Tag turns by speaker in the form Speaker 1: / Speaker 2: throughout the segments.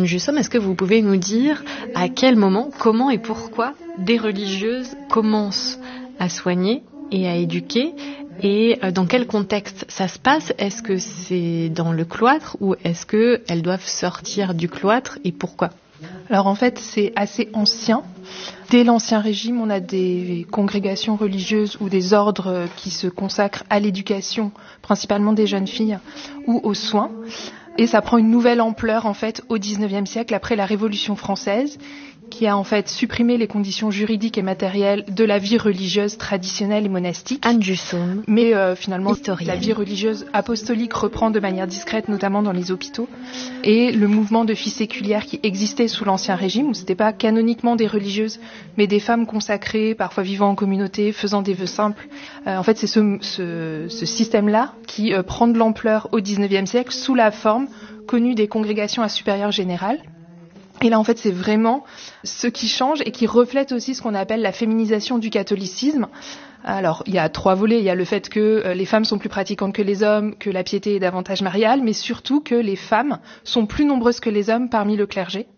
Speaker 1: Jussom, est-ce que vous pouvez nous dire à quel moment, comment et pourquoi des religieuses commencent à soigner et à éduquer, et dans quel contexte ça se passe? Est-ce que c'est dans le cloître ou est-ce qu'elles doivent sortir du cloître et pourquoi?
Speaker 2: Alors en fait, c'est assez ancien. Dès l'Ancien Régime, on a des congrégations religieuses ou des ordres qui se consacrent à l'éducation, principalement des jeunes filles, ou aux soins. Et ça prend une nouvelle ampleur en fait au XIXe siècle, après la Révolution française, qui a en fait supprimé les conditions juridiques et matérielles de la vie religieuse traditionnelle et monastique.
Speaker 1: Anne Jussom.
Speaker 2: Mais finalement,
Speaker 1: historienne.
Speaker 2: La vie religieuse apostolique reprend de manière discrète, notamment dans les hôpitaux. Et le mouvement de filles séculières qui existait sous l'Ancien Régime, où c'était pas canoniquement des religieuses, mais des femmes consacrées, parfois vivant en communauté, faisant des vœux simples. En fait, c'est ce système-là qui prend de l'ampleur au XIXe siècle sous la forme connue des congrégations à supérieur général. Et là, en fait, c'est vraiment ce qui change et qui reflète aussi ce qu'on appelle la féminisation du catholicisme. Alors, il y a 3 volets. Il y a le fait que les femmes sont plus pratiquantes que les hommes, que la piété est davantage mariale, mais surtout que les femmes sont plus nombreuses que les hommes parmi le clergé.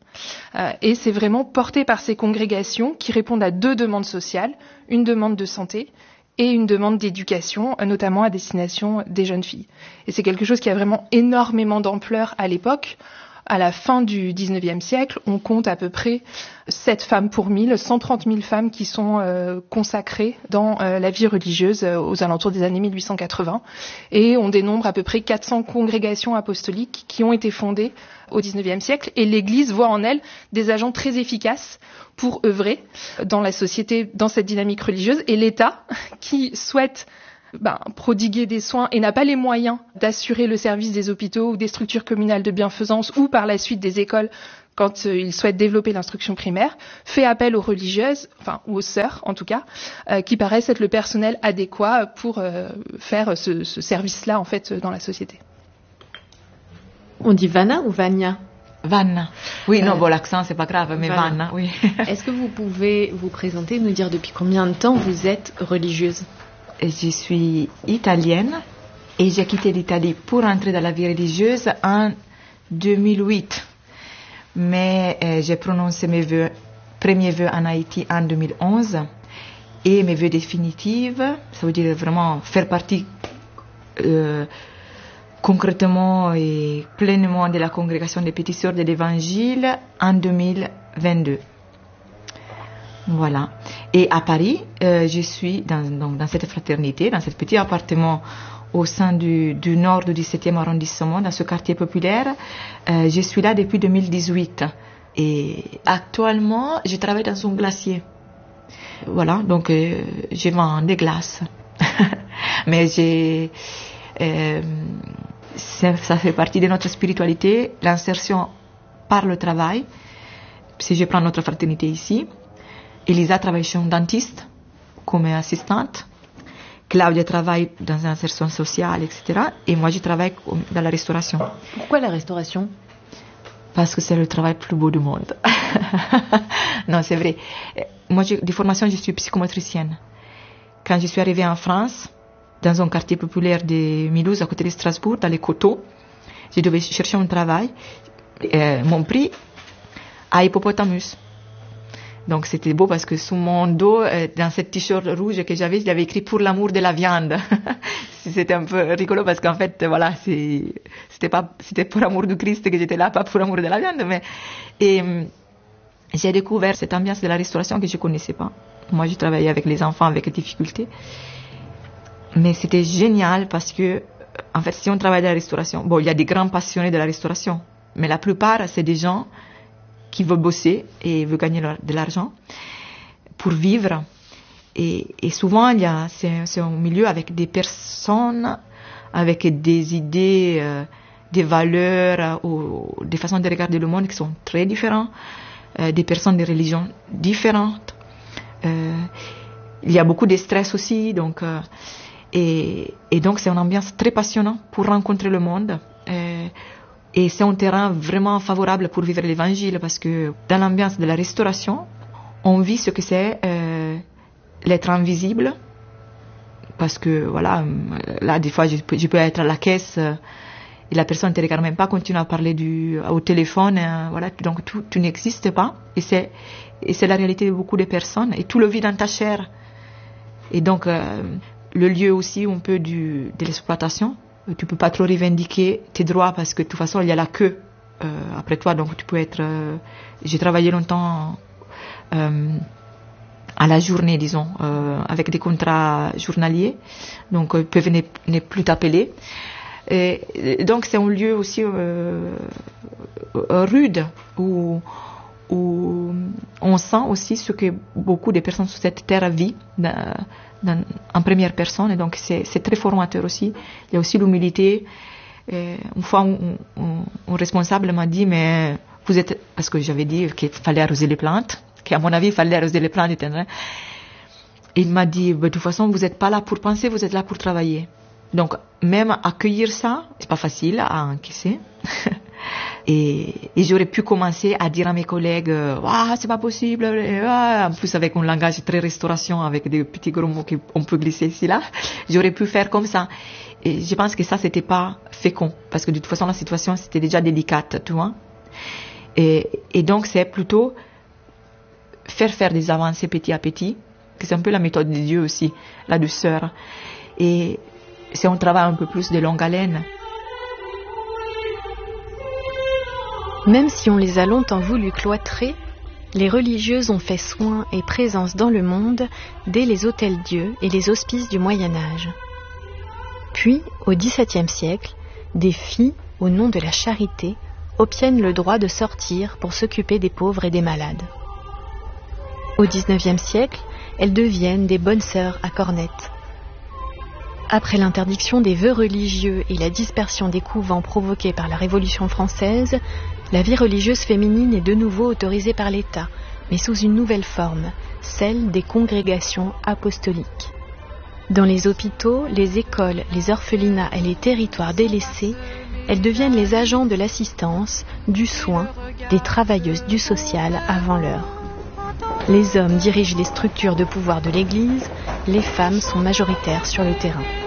Speaker 2: Et c'est vraiment porté par ces congrégations qui répondent à 2 demandes sociales, une demande de santé et une demande d'éducation, notamment à destination des jeunes filles. Et c'est quelque chose qui a vraiment énormément d'ampleur à l'époque. À la fin du XIXe siècle, on compte à peu près 7 femmes pour 1000, 130 000 femmes qui sont consacrées dans la vie religieuse aux alentours des années 1880. Et on dénombre à peu près 400 congrégations apostoliques qui ont été fondées au XIXe siècle. Et l'Église voit en elles des agents très efficaces pour œuvrer dans la société, dans cette dynamique religieuse. Et l'État, qui souhaite prodiguer des soins et n'a pas les moyens d'assurer le service des hôpitaux ou des structures communales de bienfaisance ou par la suite des écoles quand il souhaite développer l'instruction primaire, fait appel aux religieuses, ou aux sœurs en tout cas, qui paraissent être le personnel adéquat pour faire ce service-là en fait dans la société.
Speaker 1: On dit Vanna ou Vania?
Speaker 3: Vanna. Oui, non, l'accent c'est pas grave, mais Vanna, oui.
Speaker 1: Est-ce que vous pouvez vous présenter, nous dire depuis combien de temps vous êtes religieuse?
Speaker 3: Je suis italienne et j'ai quitté l'Italie pour entrer dans la vie religieuse en 2008. Mais j'ai prononcé mes premiers vœux en Haïti en 2011 et mes vœux définitifs, ça veut dire vraiment faire partie concrètement et pleinement de la congrégation des Petites Sœurs de l'Évangile en 2022. Voilà. Et à Paris, je suis dans cette fraternité, dans ce petit appartement au sein du nord du 17e arrondissement, dans ce quartier populaire. Je suis là depuis 2018. Et actuellement, je travaille dans un glacier. Voilà, donc je vends des glaces. Mais ça fait partie de notre spiritualité, l'insertion par le travail. Si je prends notre fraternité ici, Elisa travaille chez un dentiste comme assistante. Claudia travaille dans l'insertion sociale, etc. Et moi, je travaille dans la restauration.
Speaker 1: Pourquoi la restauration?
Speaker 3: Parce que c'est le travail le plus beau du monde. Non, c'est vrai. Moi, de formation, je suis psychomotricienne. Quand je suis arrivée en France, dans un quartier populaire de Mulhouse, à côté de Strasbourg, dans les coteaux, je devais chercher un travail. Mon prix à Hippopotamus. Donc c'était beau parce que sous mon dos, dans cette t-shirt rouge que j'avais, j'avais écrit pour l'amour de la viande. C'était un peu rigolo parce qu'en fait, voilà, c'était pour l'amour du Christ que j'étais là, pas pour l'amour de la viande. Et j'ai découvert cette ambiance de la restauration que je connaissais pas. Moi, je travaillais avec les enfants avec difficultés. Mais c'était génial parce que, en fait, si on travaille dans la restauration, il y a des grands passionnés de la restauration. Mais la plupart, c'est des gens qui veulent bosser et veulent gagner de l'argent pour vivre. Et souvent, c'est un milieu avec des personnes, avec des idées, des valeurs, ou des façons de regarder le monde qui sont très différentes, des personnes de religions différentes. Il y a beaucoup de stress aussi, donc, et donc c'est une ambiance très passionnante pour rencontrer le monde. Et c'est un terrain vraiment favorable pour vivre l'évangile parce que dans l'ambiance de la restauration, on vit ce que c'est l'être invisible. Parce que voilà, là des fois je peux être à la caisse et la personne ne te regarde même pas, continue à parler au téléphone, voilà, donc tu n'existes pas, et c'est la réalité de beaucoup de personnes, et tout le vit dans ta chair. Et donc, le lieu aussi un peu de l'exploitation, tu peux pas trop revendiquer tes droits parce que de toute façon, il y a la queue après toi, donc tu peux être... j'ai travaillé longtemps à la journée, disons, avec des contrats journaliers, donc ils peuvent ne plus t'appeler. Et donc c'est un lieu aussi rude où on sent aussi ce que beaucoup de personnes sur cette terre vivent en première personne, et donc c'est très formateur aussi. Il y a aussi l'humilité. Une fois, un responsable m'a dit, mais vous êtes... Parce que j'avais dit qu'il fallait arroser les plantes, qu'à mon avis, il fallait arroser les plantes. Et il m'a dit, de toute façon, vous n'êtes pas là pour penser, vous êtes là pour travailler. Donc, même accueillir ça, c'est pas facile à encaisser. Et j'aurais pu commencer à dire à mes collègues, c'est pas possible. En plus, avec un langage très restauration, avec des petits gros mots qu'on peut glisser ici, là. J'aurais pu faire comme ça. Et je pense que ça, c'était pas fécond. Parce que de toute façon, la situation, c'était déjà délicate, tu vois. Et donc, c'est plutôt faire des avancées petit à petit, que c'est un peu la méthode de Dieu aussi, la douceur. Et c'est un travail un peu plus de longue haleine.
Speaker 1: Même si on les a longtemps voulu cloîtrer, les religieuses ont fait soin et présence dans le monde dès les hôtels-dieux et les hospices du Moyen-Âge. Puis, au XVIIe siècle, des filles, au nom de la charité, obtiennent le droit de sortir pour s'occuper des pauvres et des malades. Au XIXe siècle, elles deviennent des bonnes sœurs à cornettes. Après l'interdiction des vœux religieux et la dispersion des couvents provoqués par la Révolution française, la vie religieuse féminine est de nouveau autorisée par l'État, mais sous une nouvelle forme, celle des congrégations apostoliques. Dans les hôpitaux, les écoles, les orphelinats et les territoires délaissés, elles deviennent les agents de l'assistance, du soin, des travailleuses du social avant l'heure. Les hommes dirigent les structures de pouvoir de l'Église, les femmes sont majoritaires sur le terrain.